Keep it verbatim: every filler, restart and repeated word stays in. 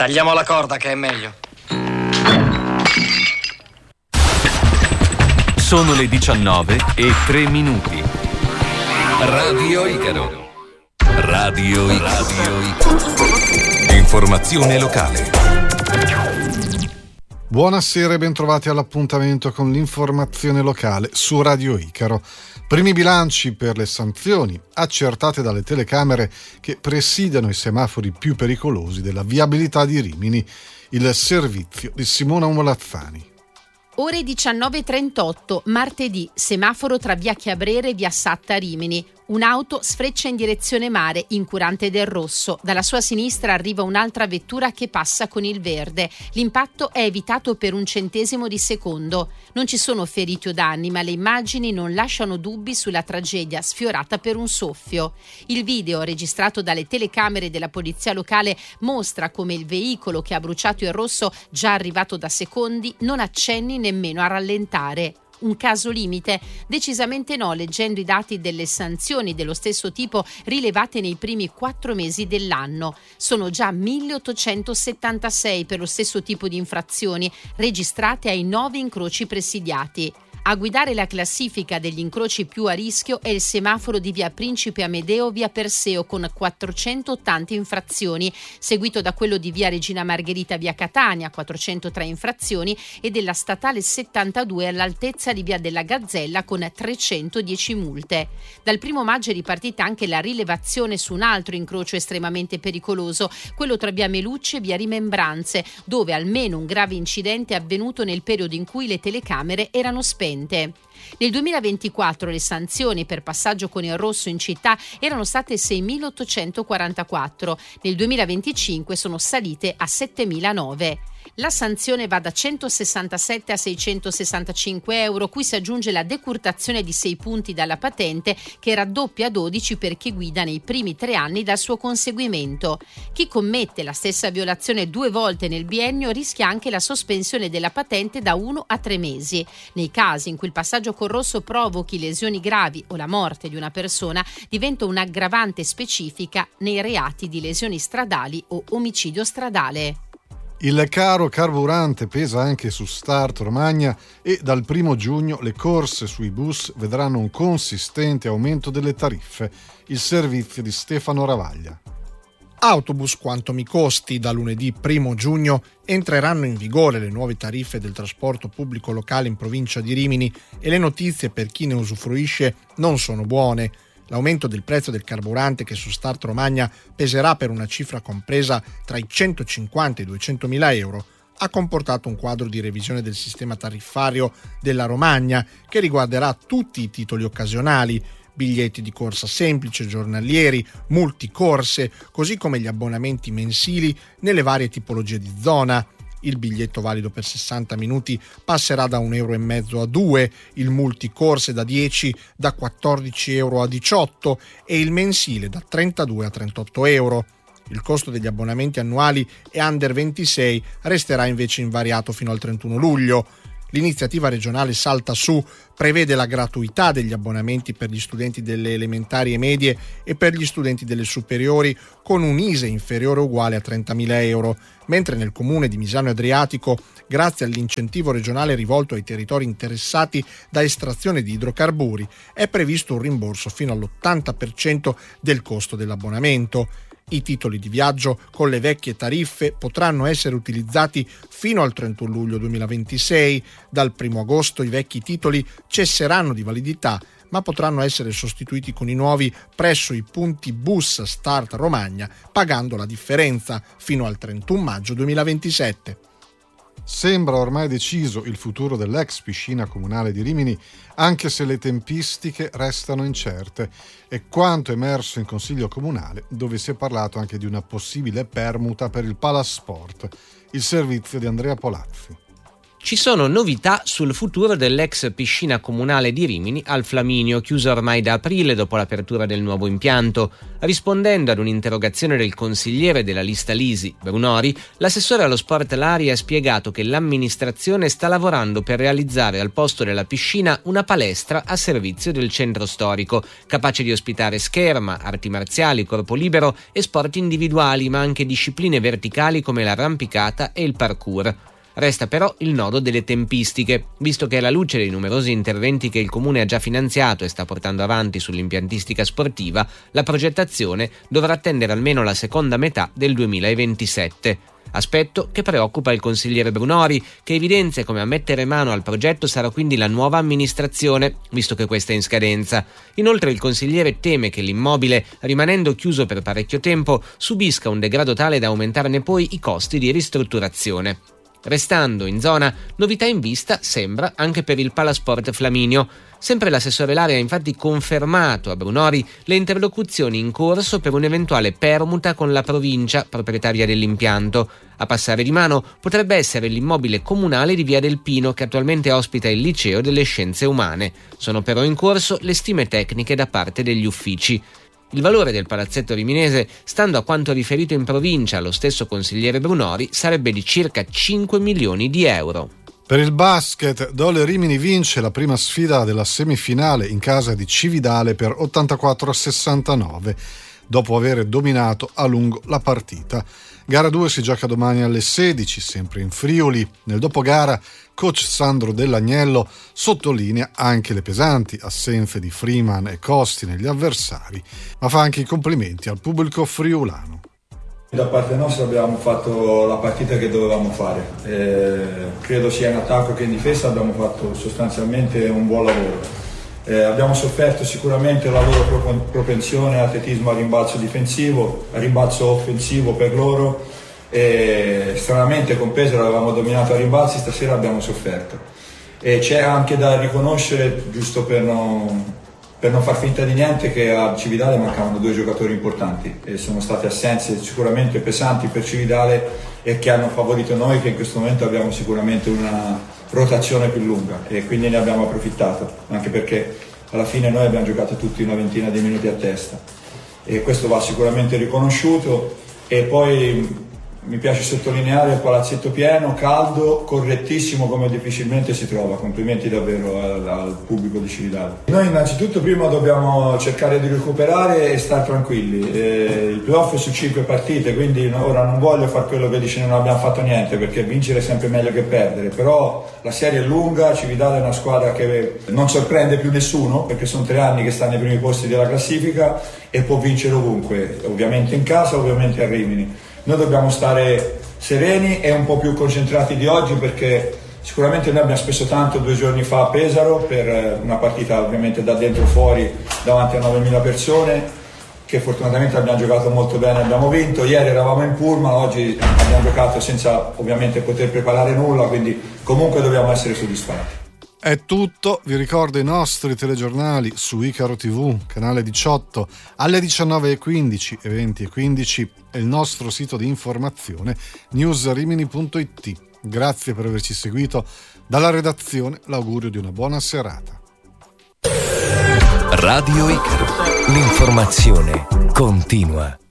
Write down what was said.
Tagliamo la corda che è meglio. Sono le diciannove e tre minuti. Radio Icaro. Radio Icaro. Radio Icaro. Informazione locale. Buonasera e bentrovati all'appuntamento con l'informazione locale su Radio Icaro. Primi bilanci per le sanzioni accertate dalle telecamere che presidiano i semafori più pericolosi della viabilità di Rimini. Il servizio di Simona Umolazzani. Ore diciannove e trentotto, martedì, semaforo tra via Chiabrera e via Satta a Rimini. Un'auto sfreccia in direzione mare, incurante del rosso. Dalla sua sinistra arriva un'altra vettura che passa con il verde. L'impatto è evitato per un centesimo di secondo. Non ci sono feriti o danni, ma le immagini non lasciano dubbi sulla tragedia sfiorata per un soffio. Il video, registrato dalle telecamere della polizia locale, mostra come il veicolo che ha bruciato il rosso, già arrivato da secondi, non accenni nemmeno a rallentare. Un caso limite? Decisamente no, leggendo i dati delle sanzioni dello stesso tipo rilevate nei primi quattro mesi dell'anno. Sono già milleottocentosettantasei per lo stesso tipo di infrazioni registrate ai nove incroci presidiati. A guidare la classifica degli incroci più a rischio è il semaforo di via Principe Amedeo via Perseo con quattrocentottanta infrazioni, seguito da quello di via Regina Margherita via Catania, quattrocentotre infrazioni, e della statale settantadue all'altezza di via della Gazzella con trecentodieci multe. Dal primo maggio è ripartita anche la rilevazione su un altro incrocio estremamente pericoloso, quello tra via Melucci e via Rimembranze, dove almeno un grave incidente è avvenuto nel periodo in cui le telecamere erano spente. Nel duemilaventiquattro le sanzioni per passaggio con il rosso in città erano state seimilaottocentoquarantaquattro, nel duemilaventicinque sono salite a settemilanove. La sanzione va da centosessantasette a seicentosessantacinque euro, cui si aggiunge la decurtazione di sei punti dalla patente che raddoppia a dodici per chi guida nei primi tre anni dal suo conseguimento. Chi commette la stessa violazione due volte nel biennio rischia anche la sospensione della patente da uno a tre mesi. Nei casi in cui il passaggio col rosso provochi lesioni gravi o la morte di una persona, diventa un'aggravante specifica nei reati di lesioni stradali o omicidio stradale. Il caro carburante pesa anche su Start Romagna e dal primo giugno le corse sui bus vedranno un consistente aumento delle tariffe. Il servizio di Stefano Ravaglia. Autobus quanto mi costi, da lunedì primo giugno entreranno in vigore le nuove tariffe del trasporto pubblico locale in provincia di Rimini e le notizie per chi ne usufruisce non sono buone. L'aumento del prezzo del carburante, che su Start Romagna peserà per una cifra compresa tra i centocinquanta e i duecentomila euro, ha comportato un quadro di revisione del sistema tariffario della Romagna che riguarderà tutti i titoli occasionali, biglietti di corsa semplice, giornalieri, multicorse, così come gli abbonamenti mensili nelle varie tipologie di zona. Il biglietto valido per sessanta minuti passerà da un euro e mezzo a due, il multicorse da dieci da quattordici euro a diciotto e il mensile da trentadue a trentotto euro. Il costo degli abbonamenti annuali e under ventisei resterà invece invariato fino al trentuno luglio. L'iniziativa regionale Salta Su prevede la gratuità degli abbonamenti per gli studenti delle elementari e medie e per gli studenti delle superiori con un I S E inferiore o uguale a trentamila euro, mentre nel comune di Misano Adriatico, grazie all'incentivo regionale rivolto ai territori interessati da estrazione di idrocarburi, è previsto un rimborso fino all'ottanta per cento del costo dell'abbonamento. I titoli di viaggio con le vecchie tariffe potranno essere utilizzati fino al trentuno luglio duemilaventisei. Dal primo agosto i vecchi titoli cesseranno di validità, ma potranno essere sostituiti con i nuovi presso i punti bus Start Romagna, pagando la differenza fino al trentuno maggio duemilaventisette. Sembra ormai deciso il futuro dell'ex piscina comunale di Rimini, anche se le tempistiche restano incerte. È quanto emerso in Consiglio Comunale, dove si è parlato anche di una possibile permuta per il Palasport. Il servizio di Andrea Polazzi. Ci sono novità sul futuro dell'ex piscina comunale di Rimini al Flaminio, chiusa ormai da aprile dopo l'apertura del nuovo impianto. Rispondendo ad un'interrogazione del consigliere della lista Lisi, Brunori, l'assessore allo sport Lari ha spiegato che l'amministrazione sta lavorando per realizzare al posto della piscina una palestra a servizio del centro storico, capace di ospitare scherma, arti marziali, corpo libero e sport individuali, ma anche discipline verticali come l'arrampicata e il parkour. Resta però il nodo delle tempistiche, visto che alla luce dei numerosi interventi che il Comune ha già finanziato e sta portando avanti sull'impiantistica sportiva, la progettazione dovrà attendere almeno la seconda metà del duemilaventisette. Aspetto che preoccupa il consigliere Brunori, che evidenzia come a mettere mano al progetto sarà quindi la nuova amministrazione, visto che questa è in scadenza. Inoltre il consigliere teme che l'immobile, rimanendo chiuso per parecchio tempo, subisca un degrado tale da aumentarne poi i costi di ristrutturazione. Restando in zona, novità in vista sembra anche per il Palasport Flaminio. Sempre l'assessore Lari ha infatti confermato a Brunori le interlocuzioni in corso per un'eventuale permuta con la provincia, proprietaria dell'impianto. A passare di mano potrebbe essere l'immobile comunale di Via del Pino, che attualmente ospita il Liceo delle Scienze Umane. Sono però in corso le stime tecniche da parte degli uffici. Il valore del palazzetto riminese, stando a quanto riferito in provincia allo stesso consigliere Brunori, sarebbe di circa cinque milioni di euro. Per il basket, Dole Rimini vince la prima sfida della semifinale in casa di Cividale per ottantaquattro a sessantanove, dopo aver dominato a lungo la partita. Gara due si gioca domani alle sedici, sempre in Friuli. Nel dopogara, coach Sandro Dell'Agnello sottolinea anche le pesanti assenze di Freeman e Costi negli avversari, ma fa anche i complimenti al pubblico friulano. Da parte nostra abbiamo fatto la partita che dovevamo fare, eh, credo sia in attacco che in difesa abbiamo fatto sostanzialmente un buon lavoro. Eh, abbiamo sofferto sicuramente la loro propensione, atletismo a rimbalzo difensivo, a rimbalzo offensivo per loro, e stranamente con Pesaro avevamo dominato a rimbalzi, stasera abbiamo sofferto. E c'è anche da riconoscere, giusto per non, per non far finta di niente, che a Cividale mancavano due giocatori importanti e sono state assenze sicuramente pesanti per Cividale e che hanno favorito noi, che in questo momento abbiamo sicuramente una rotazione più lunga e quindi ne abbiamo approfittato, anche perché alla fine noi abbiamo giocato tutti una ventina di minuti a testa e questo va sicuramente riconosciuto. E poi mi piace sottolineare il palazzetto pieno, caldo, correttissimo, come difficilmente si trova. Complimenti davvero al, al pubblico di Cividale. Noi innanzitutto prima dobbiamo cercare di recuperare e stare tranquilli. Eh, il playoff è su cinque partite, quindi ora non voglio fare quello che dice non abbiamo fatto niente, perché vincere è sempre meglio che perdere, però la serie è lunga, Cividale è una squadra che non sorprende più nessuno, perché sono tre anni che sta nei primi posti della classifica e può vincere ovunque, ovviamente in casa, ovviamente a Rimini. Noi dobbiamo stare sereni e un po' più concentrati di oggi, perché sicuramente noi abbiamo speso tanto due giorni fa a Pesaro per una partita ovviamente da dentro fuori davanti a novemila persone, che fortunatamente abbiamo giocato molto bene e abbiamo vinto. Ieri eravamo in pullman, oggi abbiamo giocato senza ovviamente poter preparare nulla, quindi comunque dobbiamo essere soddisfatti. È tutto, vi ricordo i nostri telegiornali su Icaro tivù, canale diciotto, alle diciannove e quindici e venti e quindici e il nostro sito di informazione newsrimini punto it. Grazie per averci seguito. Dalla redazione l'augurio di una buona serata. Radio Icaro, l'informazione continua.